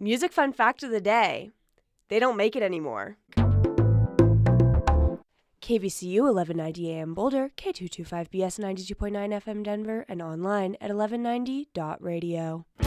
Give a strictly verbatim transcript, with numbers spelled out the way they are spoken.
Music fun fact of the day. They don't make it anymore. K V C U eleven ninety A M Boulder, K two twenty-five B S ninety-two point nine F M Denver, and online at eleven ninety dot radio.